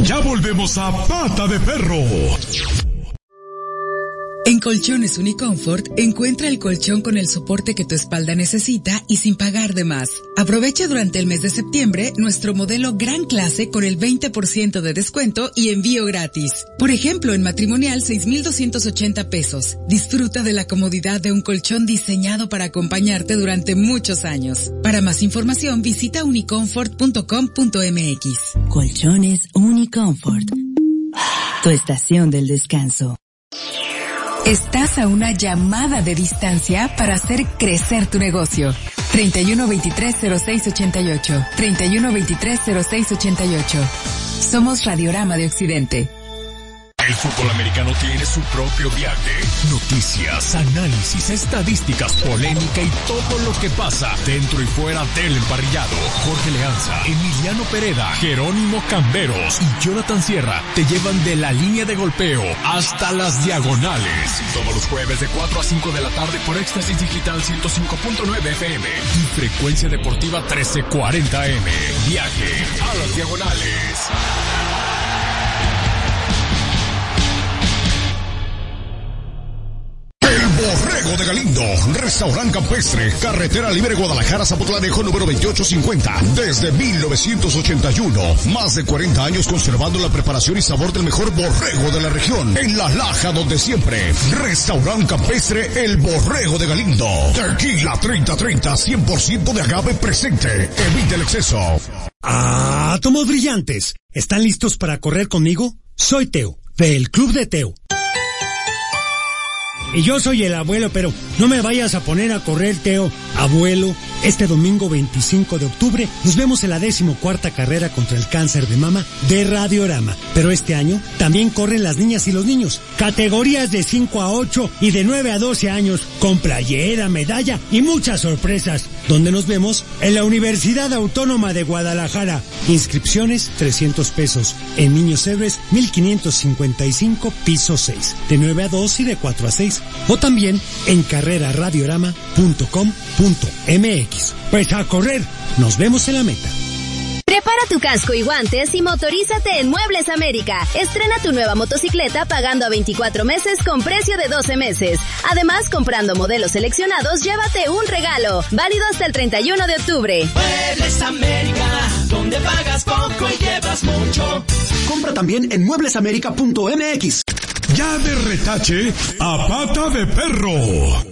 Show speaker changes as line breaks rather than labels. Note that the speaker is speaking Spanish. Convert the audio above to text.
Ya volvemos a Pata de Perro.
En Colchones Unicomfort, encuentra el colchón con el soporte que tu espalda necesita y sin pagar de más. Aprovecha durante el mes de septiembre nuestro modelo Gran Clase con el 20% de descuento y envío gratis. Por ejemplo, en matrimonial, 6,280 pesos. Disfruta de la comodidad de un colchón diseñado para acompañarte durante muchos años. Para más información, visita unicomfort.com.mx.
Colchones Unicomfort. Tu estación del descanso.
Estás a una llamada de distancia para hacer crecer tu negocio. 3123-0688. 3123-0688. Somos Radiorama de Occidente.
El fútbol americano tiene su propio viaje. Noticias, análisis, estadísticas, polémica y todo lo que pasa dentro y fuera del emparrillado. Jorge Leanza, Emiliano Pereda, Jerónimo Camberos y Jonathan Sierra te llevan de la línea de golpeo hasta las diagonales. Todos los jueves de 4 a 5 de la tarde por Éxtasis Digital 105.9 FM y Frecuencia Deportiva 1340 AM. Viaje a las diagonales. Borrego de Galindo, restaurante campestre, carretera libre Guadalajara, Zapotlanejo, número 2850. Desde 1981, más de 40 años conservando la preparación y sabor del mejor borrego de la región. En La Laja, donde siempre. Restaurante campestre El Borrego de Galindo. Tequila 3030, 100% de agave presente. Evite el exceso.
Átomos brillantes. ¿Están listos para correr conmigo? Soy Teo, del Club de Teo. Y yo soy el abuelo, pero no me vayas a poner a correr, Teo. Abuelo, este domingo 25 de octubre nos vemos en la 14ª carrera contra el cáncer de mama de Radiorama. Pero este año también corren las niñas y los niños. Categorías de 5 a 8 y de 9 a 12 años, con playera, medalla y muchas sorpresas. Donde nos vemos en la Universidad Autónoma de Guadalajara. Inscripciones 300 pesos. En Niños Héroes 1555, piso 6. De 9 a 2 y de 4 a 6. O también en carreraradiorama.com.mx. Pues a correr, nos vemos en la meta.
Prepara tu casco y guantes y motorízate en Muebles América. Estrena tu nueva motocicleta pagando a 24 meses con precio de 12 meses. Además, comprando modelos seleccionados, llévate un regalo. Válido hasta el 31 de octubre.
Muebles América, donde pagas poco y llevas mucho.
Compra también en mueblesamerica.mx.
Ya de retache a Pata de Perro.